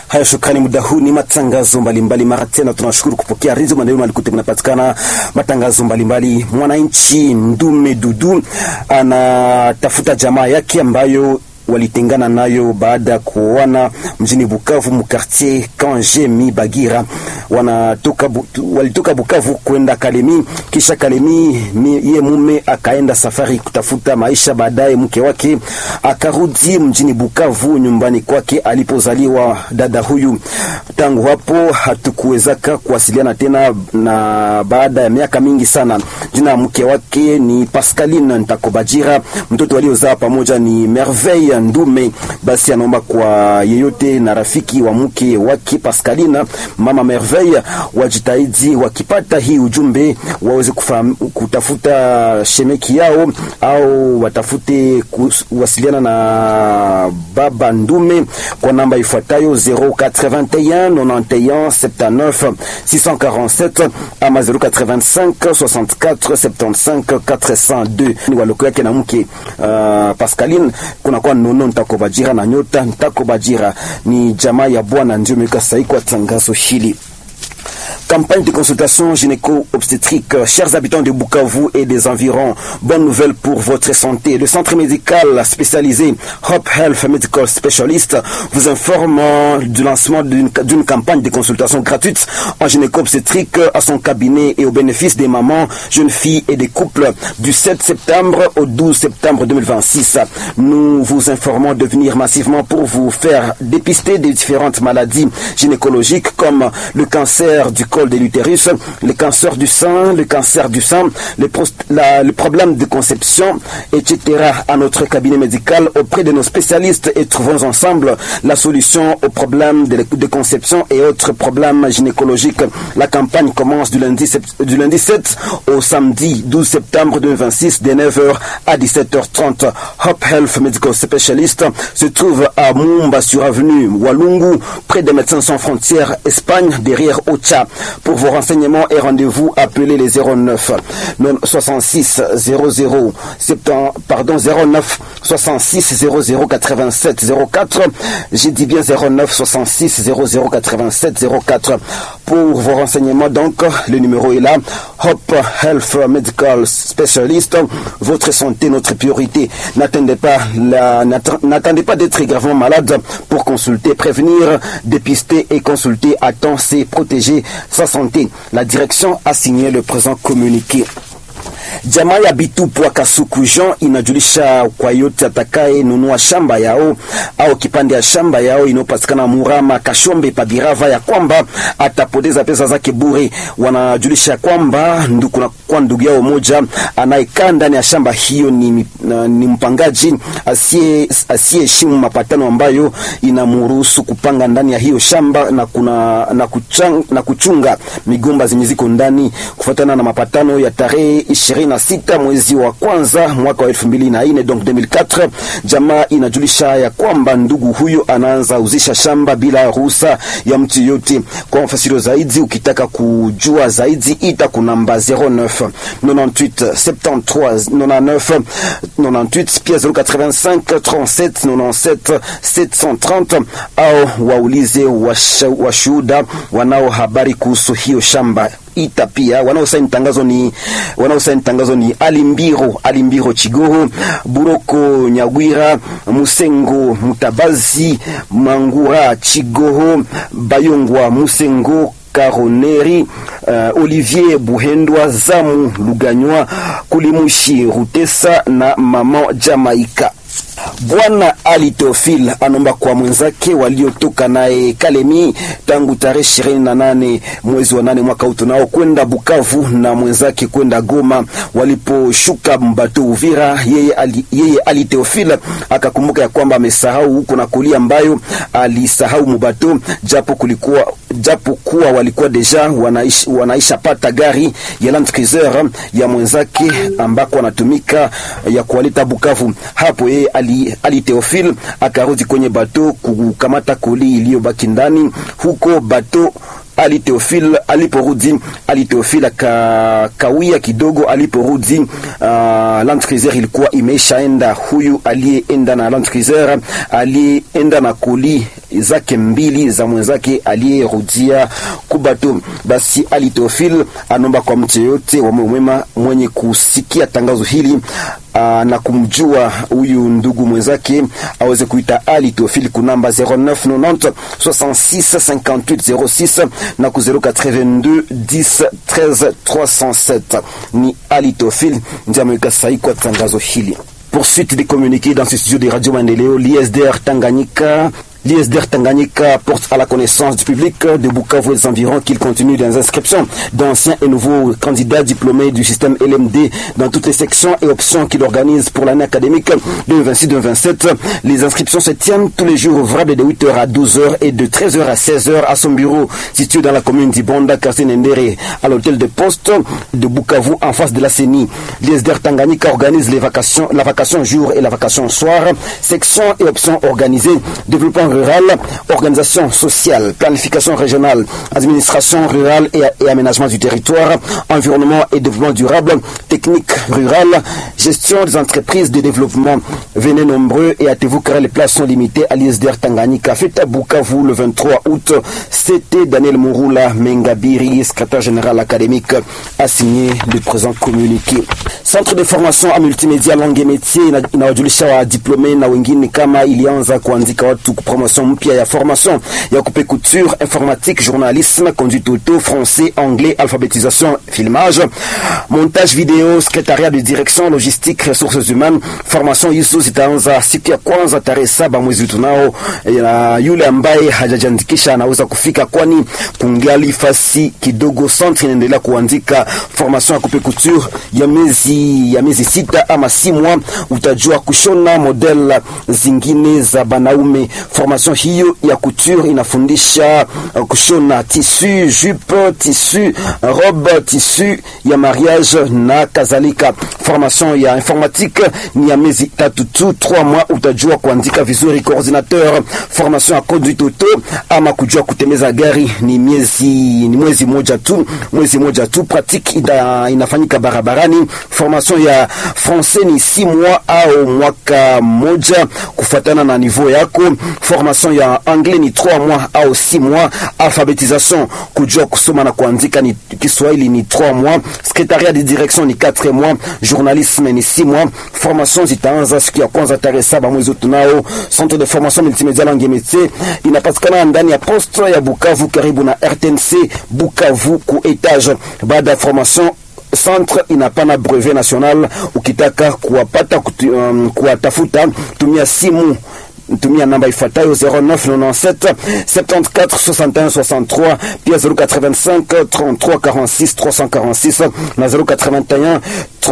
Haya, shukrani. Muda huu ni matangazo mbalimbali. Mara tena tunashukuru kupokea Rizzo Maendeleo Malikuti, mnapatikana matangazo mbalimbali. Mwananchi Ndume Dudu anatafuta jamaa yake ambayo walitengana nayo baada kuoana mjini Bukavu mkartier Kangemi Bagira. Walitoka Bukavu kwenda Kalemi, kisha Kalemi ye mume akaenda safari kutafuta maisha. Baadaye mke wake akarudi mjini Bukavu nyumbani kwake alipozaliwa dada huyu. Tangu hapo hatukuwezaka kuwasiliana tena, na baada ya miaka mingi sana. Jina mke wake ni Pascaline Ntakobajira, mtoto waliozaa pamoja ni Merveille Ndume. Basi anaomba kwa yeyote na rafiki wa mke wake Pascaline, mama Merveille, wajitahidi wakipata hii ujumbe waweze kutafuta shemeki yao au watafute kuwasiliana na baba Ndume kwa namba ifuatayo 081 91 79 647 ama 085 64 75 402. Ni waloko yake na mke Pascaline. Kuna kwa Nono Ntakobajira na Nyota Ntakobajira, ni jamaa ya bwana ndio meka sahi kwa tangazo hili. Campagne de consultation gynéco-obstétrique. Chers habitants de Bukavu et des environs, bonne nouvelle pour votre santé. Le centre médical spécialisé Hope Health Medical Specialist vous informe du lancement d'une campagne de consultation gratuite en gynéco-obstétrique à son cabinet et au bénéfice des mamans, jeunes filles et des couples du 7 septembre au 12 septembre 2026. Nous vous informons de venir massivement pour vous faire dépister des différentes maladies gynécologiques comme le cancer du col de l'utérus, le cancer du sang, le problème de conception, etc. à notre cabinet médical auprès de nos spécialistes et trouvons ensemble la solution aux problèmes de conception et autres problèmes gynécologiques. La campagne commence du lundi 7 au samedi 12 septembre 2026 de 9h à 17h30. Hope Health Medical Specialist se trouve à Mumba sur avenue Walungu, près des Médecins Sans Frontières, Espagne, derrière Ocha. Pour vos renseignements et rendez-vous, appelez les 09 66 00 09 66 00 87 04. J'ai dit bien 09 66 00 87 04. Pour vos renseignements, donc, le numéro est là. Hope Health Medical Specialist. Votre santé, notre priorité. N'attendez pas d'être gravement malade pour consulter, prévenir, dépister et consulter à temps, c'est protéger sa santé. La direction a signé le présent communiqué. Jamaa ya Bitupu wa Kasuku Jean inajulisha kwa yote atakaye nunua shamba yao au kipande ya shamba yao inopatikana Murama Kashombe Pabirava ya kwamba atapoteza pesa zake bure. Wanajulisha kwamba ndugu yao moja anayekaa ndani ya shamba hiyo ni mpangaji asiyeheshimu mapatano ambayo inamruhusu kupanga ndani ya hiyo shamba na kuchunga migomba zenye ziko ndani kufuatana na mapatano ya tarehe 26 mwezi wa kwanza mwaka wa 2004, donc 2004. Jamaa inajulisha ya kwamba ndugu huyo anaanza uzisha shamba bila ruhusa ya mtu yote. Kwa mfasiro zaidi, ukitaka kujua zaidi, ita kunamba 09 98 73 99 98 pia 085 37 97 730 au waulize washuhuda wanao habari kuhusu hiyo shamba. Ita pia wanaosaini tangazo ni Alimbiro Chigoho, Buroko Nyagwira, Musengo Mutabazi, Mangura Chigoho, Bayongwa Musengo Karoneri, Olivier Buhendwa, Zamu Luganywa, Kulimushi Rutesa na Mama Jamaika. Bwana Ali Teofil anomba kwa mwenzake waliotoka naye Kalemi tangu tarehe 28 mwezi wa 8 mwaka utunao kwenda Bukavu na mwenzake kwenda Goma. Waliposhuka Mbato Uvira, yeye Ali Teofil akakumbuka ya kwamba amesahau huko na kulia ambayo alisahau Mbato, japo kuwa walikuwa deja wanaisha pata gari ya Land Cruiser ya mwenzake ambako wanatumika ya kualita Bukavu. Hapo yeye Ali Teofil akarudi kwenye bato kukamata koli iliyobaki ndani huko bato. Ali Teofil akawia kidogo. Aliporudi Land Cruiser ilikuwa imeshaenda. Huyu aliyeenda na Land Cruiser alienda na koli zake mbili za mwenzake aliyerudia kubato. Basi Ali Theophile anomba kwa mtu yote wa mwema mwenye kusikia tangazo hili na kumjua huyu ndugu mwenzake aweze kuita Ali Theophile kunamba 0990 66 58 06 na ku 082 10 13 307. Ni Ali Theophile ndiye ameweka sahihi kwa tangazo hili. Poursuite des communiqués dans ce studio de Radio Maendeleo. L'ISDR Tanganyika porte à la connaissance du public de Bukavu et des environs qu'il continue des inscriptions d'anciens et nouveaux candidats diplômés du système LMD dans toutes les sections et options qu'il organise pour l'année académique 2026-2027. Les inscriptions se tiennent tous les jours ouvrables de 8h à 12h et de 13h à 16h à son bureau situé dans la commune d'Ibonda, quartier Nendere, à l'hôtel de poste de Bukavu en face de la CENI. L'ISDR Tanganyika organise la vacation jour et la vacation soir, sections et options organisées, développement rural, organisation sociale, planification régionale, administration rurale et aménagement du territoire, environnement et développement durable, technique rurale, gestion des entreprises de développement. Venez nombreux et hâtez-vous car les places sont limitées à l'ISDR Tanganyika. Fête à Bukavu le 23 août. C'était Daniel Murula Mengabiri, secrétaire général académique, a signé le présent communiqué. Centre de formation à multimédia langue et métier inawajulisha wa diplômé na wengine kama ilianza kuandika watu promotion mpya ya formation ya coupe couture, informatique, journalisme, conduite auto, français, anglais, alphabétisation, filmage, montage vidéo, secrétariat de direction, logistique, ressources humaines. Formation hizo zitaanza siku ya kwanza tarehe 7 mwezi tunao. Yule ambaye hajajiandikisha anaweza kufika, kwani kungali fasi kidogo. Centre inaendelea kuandika formation ya coupe couture ya miezi 6 ama 6 mois. Utajua kushona model zingine za banaume. Formation hiyo ya couture inafundisha kushona tissu, jupe, tissu, robe, tissu ya mariage na kadhalika. Formation ya informatique ni ya miezi 3 tu, 3 mois. Utajua kuandika vizuri coordinateur. Formation ya conduite auto ama kujua kutembeza gari ni mwezi moja tu. Pratique inafanyika barabarani. Formation ya français ni 6 mois au mwaka moja kufuatana na niveau yako. Formation ya anglais ni 3 mois au 6 mois. Alphabétisation, kujua kusoma na kuandika ni Kiswahili ni 3 mois. Secrétariat de direction ni 4 mois. Journalisme ni 6 mois. Formation zitaanza siku ya kwanza tarehe 7 mwezi tunao. Centre de formation multimédia langue et métier inapatikana ndani ya poste ya Bukavu karibu na RTNC Bukavu ku etage. Baada ya formation centre inapana brevet national. Ukitaka kuwatafuta tumia namba ifuatayo 0997 74 61 63 pia 085 33 46 346 na 081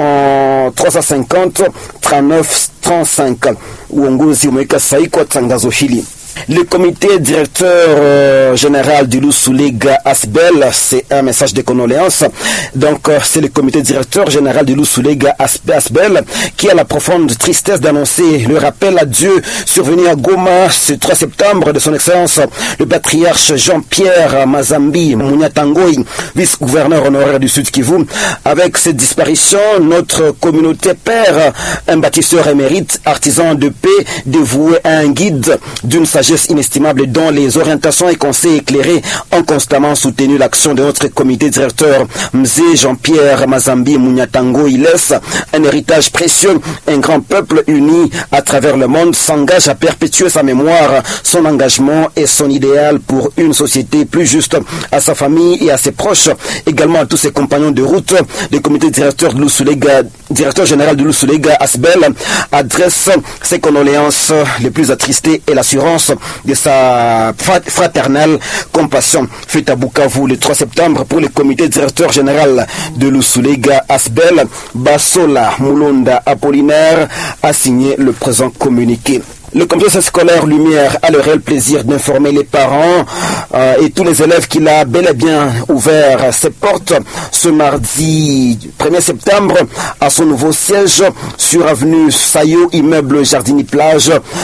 350 39 35. Uongozi umeweka sahihi kwa tangazo hili. Le comité directeur général du Lusoulega Asbel, c'est un message de condoléances. Donc, c'est le comité directeur général du Lusoulega Asbel qui a la profonde tristesse d'annoncer le rappel à Dieu survenu à Goma ce 3 septembre de son excellence le patriarche Jean-Pierre Mazambi Mouniatangoy, vice-gouverneur honoraire du Sud Kivu. Avec cette disparition, notre communauté perd un bâtisseur émérite, artisan de paix, dévoué à un guide d'une sagesse inestimable dont les orientations et conseils éclairés ont constamment soutenu l'action de notre comité directeur. Mzé Jean-Pierre Mazambi Mouniatango, il laisse un héritage précieux. Un grand peuple uni à travers le monde s'engage à perpétuer sa mémoire, son engagement et son idéal pour une société plus juste. À sa famille et à ses proches, également à tous ses compagnons de route, le comité directeur de Lusoulega, directeur général de Lusoulega Asbel adresse ses condoléances les plus attristées et l'assurance de sa fraternelle compassion. Fête à Bukavu le 3 septembre pour le comité directeur général de Lusoulega Asbel. Basola Moulonda Apollinaire a signé le présent communiqué. Le complexe scolaire Lumière a le réel plaisir d'informer les parents et tous les élèves qu'il a bel et bien ouvert ses portes ce mardi 1er septembre à son nouveau siège sur avenue Sayo, immeuble Jardini Plage.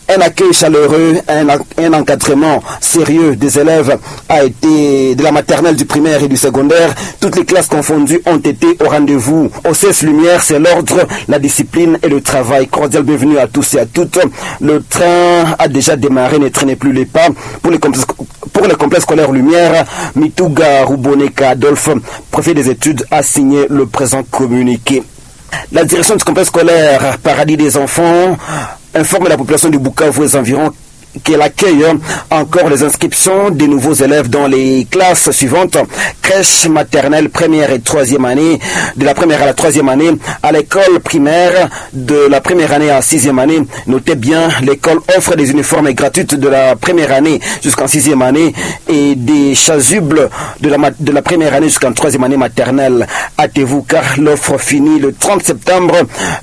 Un accueil chaleureux, un encadrement sérieux des élèves a été de la maternelle, du primaire et du secondaire. Toutes les classes confondues ont été au rendez-vous. Au CS Lumière, c'est l'ordre, la discipline et le travail. Cordial bienvenue à tous et à toutes. Le train a déjà démarré, ne traînez plus les pas. Pour les complexes scolaires Lumière, Mituga Ruboneka Adolphe, préfet des études, a signé le présent communiqué. La direction du complexe scolaire Paradis des enfants informe la population du Bukavu et environs qu'elle accueille encore les inscriptions des nouveaux élèves dans les classes suivantes: crèche, maternelle, première et troisième année, de la première à la troisième année, à l'école primaire, de la première année à sixième année. Notez bien, l'école offre des uniformes gratuites de la première année jusqu'en sixième année et des chasubles de la première année jusqu'en troisième année maternelle. Hâtez-vous car l'offre finit le 30 septembre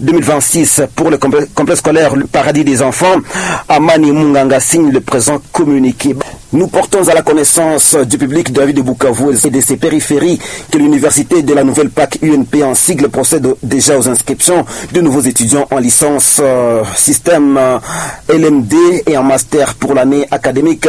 2026 pour le complexe scolaire Le Paradis des enfants. Amani Munganga signe le présent communiqué. Nous portons à la connaissance du public de la ville de Bukavu et de ses périphéries que l'université de la nouvelle PAC UNP en sigle procède déjà aux inscriptions de nouveaux étudiants en licence système LMD et en master pour l'année académique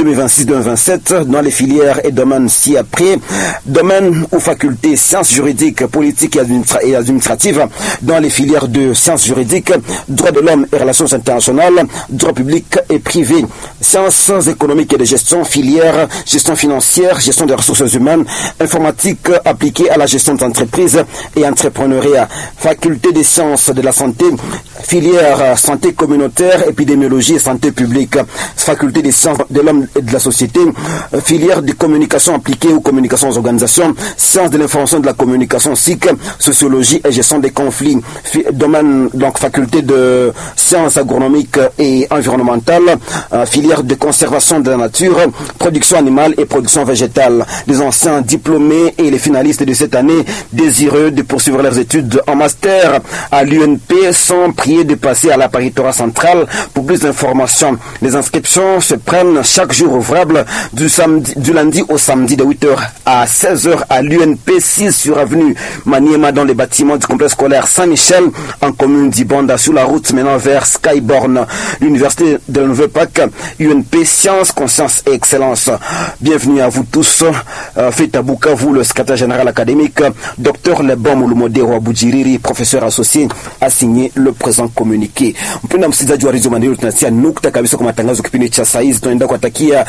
2026-2027 dans les filières et domaines ci-après. Domaine ou faculté sciences juridiques, politiques et administratives dans les filières de sciences juridiques, droit de l'homme et relations internationales, droit public et privé, sciences économiques et de gestion, filière, gestion financière, gestion des ressources humaines, informatique appliquée à la gestion d'entreprise et entrepreneuriat, faculté des sciences de la santé, filière santé communautaire, épidémiologie et santé publique, faculté des sciences de l'homme et de la société, filière de communication appliquée aux communications aux organisations, sciences de l'information et de la communication SIC, sociologie et gestion des conflits, domaine, donc faculté de sciences agronomiques et environnementales, filière de conservation de la nature, production animale et production végétale. Les anciens diplômés et les finalistes de cette année désireux de poursuivre leurs études en master à l'UNP sont priés de passer à l'apparitoire central. Pour plus d'informations, les inscriptions se prennent chaque jour ouvrable du lundi au samedi de 8h à 16h à l'UNP 6 sur avenue Maniema dans les bâtiments du complexe scolaire Saint-Michel en commune d'Ibanda sur la route menant vers Skyborn. L'université de la Nouvelle PAC UNP Sciences, Conscience et Excellence. Bienvenue à vous tous. Faites à Bukavu, le secrétaire général académique, Dr Lebom Olumodero Abujiriri, professeur associé, a signé le présent communiqué. Mpenda msikilizaji wa Radio Maendeleo, tunatia nukta kabisa kwa matangazo kipindi cha saa hizi. Tunaenda kuwatakia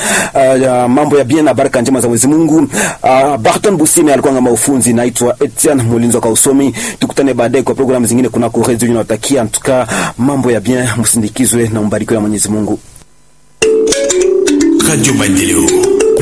mambo ya bien na baraka njema za Mwenyezi Mungu. Barton Busime alikuwa ngama ufunzi, naitwa Etienne Mulinzo kwa usomi. Tukutane baadaye kwa programu zingine kuna Radio. Tunawatakia antuka mambo ya bien, msindikizwe na mbarikiwe na Mwenyezi Mungu. Radio Maendeleo.